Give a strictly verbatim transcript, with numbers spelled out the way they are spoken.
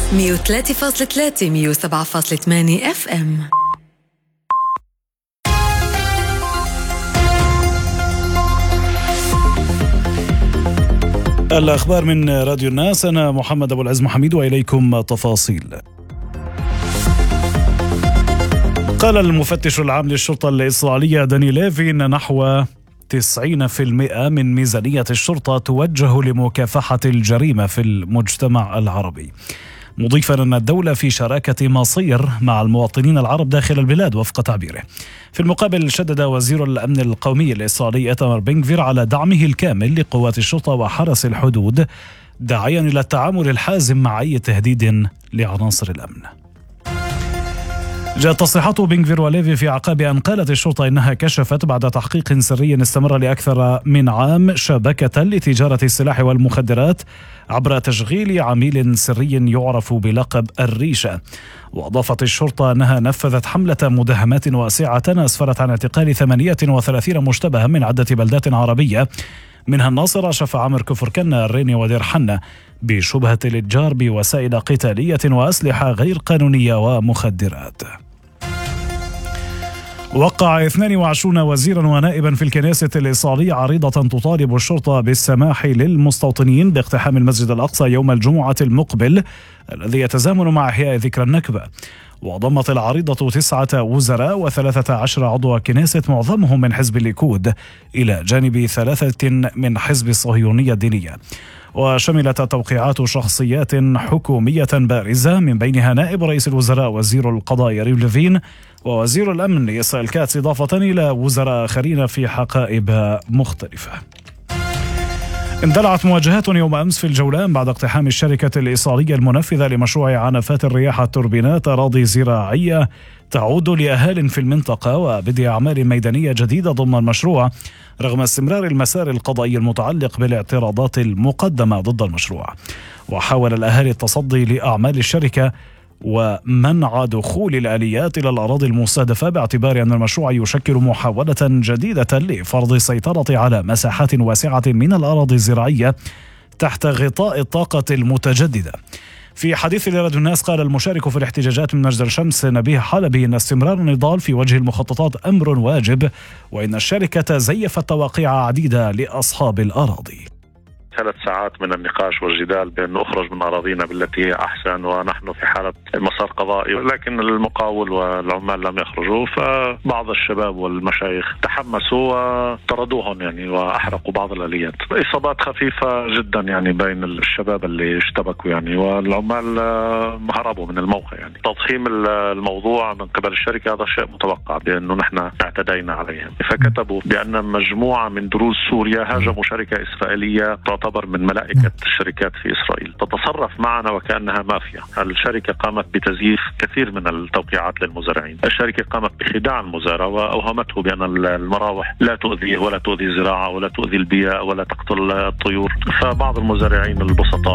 مية وثلاثة فاصلة ثلاثة مية وسبعة فاصلة ثمانية اف ام. الأخبار من راديو الناس، أنا محمد أبو العز محمد وإليكم تفاصيل. قال المفتش العام للشرطة الإسرائيلية داني ليفين نحو تسعين بالمئة من ميزانية الشرطة توجه لمكافحة الجريمة في المجتمع العربي، مضيفا أن الدولة في شراكة مصير مع المواطنين العرب داخل البلاد وفق تعبيره. في المقابل شدد وزير الأمن القومي الإسرائيلي إيتمار بن غفير على دعمه الكامل لقوات الشرطة وحرس الحدود، داعيا إلى التعامل الحازم مع أي تهديد لعناصر الأمن. جاءت تصريحات بن غفير وليفي في أعقاب أن قالت الشرطة إنها كشفت بعد تحقيق سري استمر لأكثر من عام شبكة لتجارة السلاح والمخدرات عبر تشغيل عميل سري يعرف بلقب الريشة. وأضافت الشرطة أنها نفذت حملة مداهمات واسعة أسفرت عن اعتقال ثمانية وثلاثين مشتبها من عدة بلدات عربية منها الناصرة، شفا عمر، كفر كنا، الريني ودير حنة، بشبهة الإتجار بوسائل قتالية وأسلحة غير قانونية ومخدرات. وقع اثنين وعشرين وزيرا ونائبا في الكنيسة الإسرائيلية عريضة تطالب الشرطة بالسماح للمستوطنين باقتحام المسجد الأقصى يوم الجمعة المقبل الذي يتزامن مع إحياء ذكرى النكبة. وضمت العريضة تسعة وزراء وثلاثة عشر عضو كنيسة معظمهم من حزب الليكود إلى جانب ثلاثة من حزب الصهيونية الدينية. وشملت توقيعات شخصيات حكومية بارزة من بينها نائب رئيس الوزراء وزير القضاء يريف ليفين ووزير الأمن إسرائيل كاتس، إضافة إلى وزراء آخرين في حقائب مختلفة. اندلعت مواجهات يوم أمس في الجولان بعد اقتحام الشركة الإسرائيلية المنفذة لمشروع عنفات الرياح التوربينات أراضي زراعية تعود لأهال في المنطقة وبدء أعمال ميدانية جديدة ضمن المشروع رغم استمرار المسار القضائي المتعلق بالاعتراضات المقدمة ضد المشروع. وحاول الأهالي التصدي لأعمال الشركة ومنع دخول الآليات إلى الأراضي المستهدفة باعتبار أن المشروع يشكل محاولة جديدة لفرض السيطرة على مساحات واسعة من الأراضي الزراعية تحت غطاء الطاقة المتجددة. في حديث لراديو الناس قال المشارك في الاحتجاجات من مجد الشمس نبيه حلبي أن استمرار النضال في وجه المخططات أمر واجب، وإن الشركة زيفت توقيع عديدة لأصحاب الأراضي. ثلاث ساعات من النقاش والجدال بأن نخرج من أراضينا بالتي هي أحسن، ونحن في حالة مسار قضائي، لكن المقاول والعمال لم يخرجوا، فبعض الشباب والمشايخ تحمسوا وطردوهم يعني وأحرقوا بعض الآليات. إصابات خفيفة جدا يعني بين الشباب اللي اشتبكوا يعني، والعمال هربوا من الموقع يعني. تضخيم الموضوع من قبل الشركة هذا شيء متوقع بأنه نحن اعتدينا عليهم، فكتبوا بأن مجموعة من دروز سوريا هاجموا شركة إسرائيلية تعتبر من ملائكة الشركات في إسرائيل، تتصرف معنا وكأنها مافيا. الشركة قامت بتزييف كثير من التوقيعات للمزارعين. الشركة قامت بخداع المزارع وأوهمته بأن المراوح لا تؤذيه ولا تؤذي الزراعة ولا تؤذي البيئة ولا تقتل الطيور. فبعض المزارعين البسطاء